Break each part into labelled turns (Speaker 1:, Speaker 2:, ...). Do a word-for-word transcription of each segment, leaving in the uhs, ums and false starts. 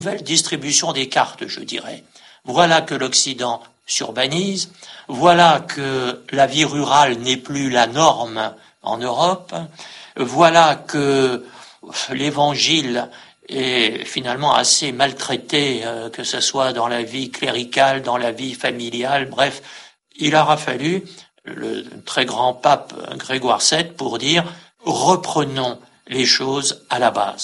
Speaker 1: nouvelle distribution des cartes, je dirais. Voilà que l'Occident s'urbanise, voilà que la vie rurale n'est plus la norme en Europe, voilà que l'Évangile est finalement assez maltraité, euh, que ce soit dans la vie cléricale, dans la vie familiale, bref, il aura fallu le très grand pape Grégoire sept pour dire « reprenons les choses à la base ».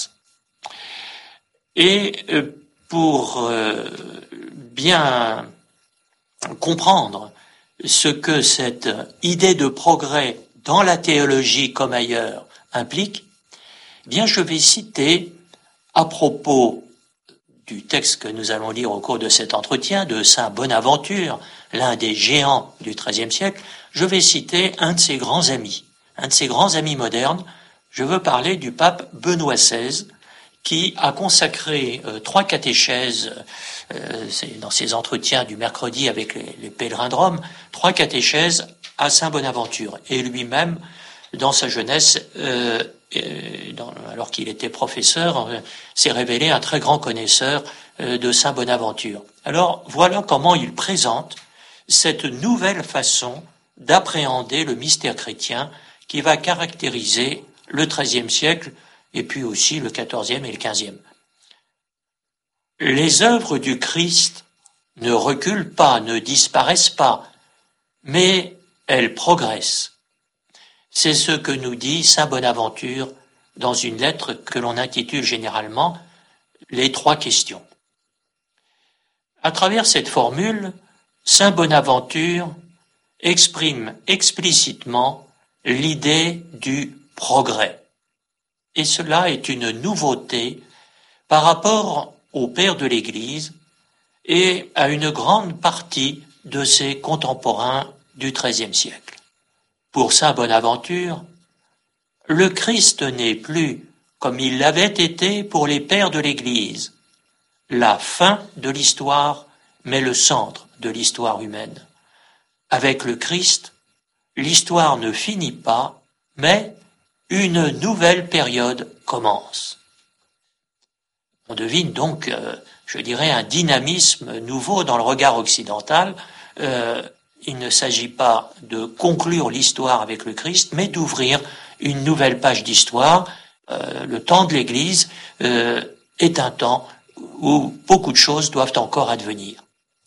Speaker 1: Et pour euh, bien comprendre ce que cette idée de progrès dans la théologie comme ailleurs implique, eh bien je vais citer à propos du texte que nous allons lire au cours de cet entretien de saint Bonaventure, l'un des géants du treizième siècle, je vais citer un de ses grands amis, un de ses grands amis modernes. Je veux parler du pape Benoît seize, qui a consacré euh, trois catéchèses, euh, c'est dans ses entretiens du mercredi avec les, les pèlerins de Rome, trois catéchèses à saint Bonaventure. Et lui-même, dans sa jeunesse, euh, et dans, alors qu'il était professeur, euh, s'est révélé un très grand connaisseur euh, de saint Bonaventure. Alors voilà comment il présente cette nouvelle façon d'appréhender le mystère chrétien qui va caractériser le treizième siècle et puis aussi le quatorzième et le quinzième. Les œuvres du Christ ne reculent pas, ne disparaissent pas, mais elles progressent. C'est ce que nous dit saint Bonaventure dans une lettre que l'on intitule généralement « Les trois questions ». À travers cette formule, saint Bonaventure exprime explicitement l'idée du progrès. Et cela est une nouveauté par rapport aux pères de l'Église et à une grande partie de ses contemporains du treizième siècle. Pour saint Bonaventure, le Christ n'est plus, comme il l'avait été pour les pères de l'Église, la fin de l'histoire, mais le centre de l'histoire humaine. Avec le Christ, l'histoire ne finit pas, mais une nouvelle période commence. On devine donc, euh, je dirais, un dynamisme nouveau dans le regard occidental. Euh, il ne s'agit pas de conclure l'histoire avec le Christ, mais d'ouvrir une nouvelle page d'histoire. Euh, le temps de l'Église euh, est un temps où beaucoup de choses doivent encore advenir.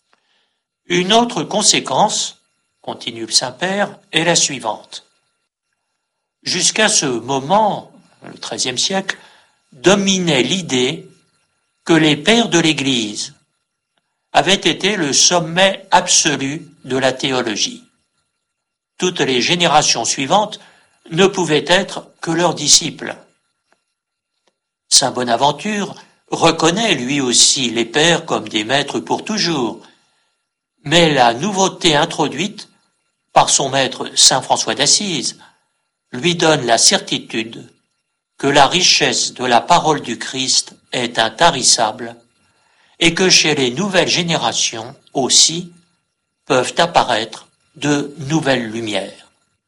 Speaker 1: Une autre conséquence, continue le Saint-Père, est la suivante. Jusqu'à ce moment, le treizième siècle, dominait l'idée que les pères de l'Église avaient été le sommet absolu de la théologie. Toutes les générations suivantes ne pouvaient être que leurs disciples. Saint Bonaventure reconnaît lui aussi les pères comme des maîtres pour toujours, mais la nouveauté introduite par son maître saint François d'Assise lui donne la certitude que la richesse de la parole du Christ est intarissable et que chez les nouvelles générations aussi peuvent apparaître de nouvelles lumières.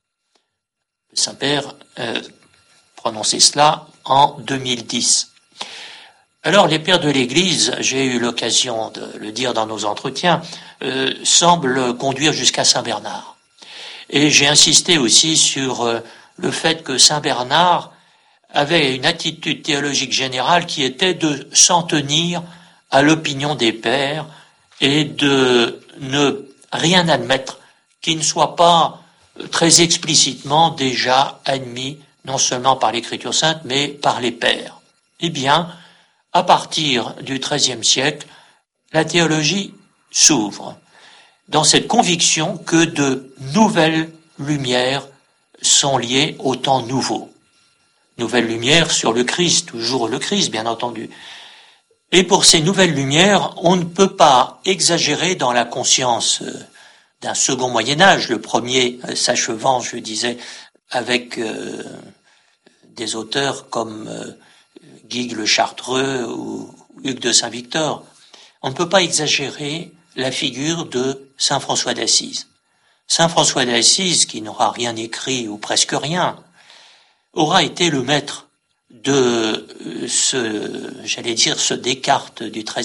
Speaker 1: Le Saint-Père euh, prononçait cela en deux mille dix. Alors les pères de l'Église, j'ai eu l'occasion de le dire dans nos entretiens, euh, semblent conduire jusqu'à Saint Bernard. Et j'ai insisté aussi sur euh, le fait que saint Bernard avait une attitude théologique générale qui était de s'en tenir à l'opinion des pères et de ne rien admettre qui ne soit pas très explicitement déjà admis non seulement par l'Écriture sainte mais par les pères. Eh bien, à partir du treizième siècle, la théologie s'ouvre dans cette conviction que de nouvelles lumières sont liées au temps nouveau. Nouvelles lumières sur le Christ, toujours le Christ, bien entendu. Et pour ces nouvelles lumières, on ne peut pas exagérer dans la conscience d'un second Moyen-Âge, le premier s'achevant, je disais, avec euh, des auteurs comme euh, Guigues le Chartreux ou Hugues de Saint-Victor. On ne peut pas exagérer la figure de saint François d'Assise. Saint François d'Assise, qui n'aura rien écrit ou presque rien, aura été le maître de ce, j'allais dire, ce Descartes du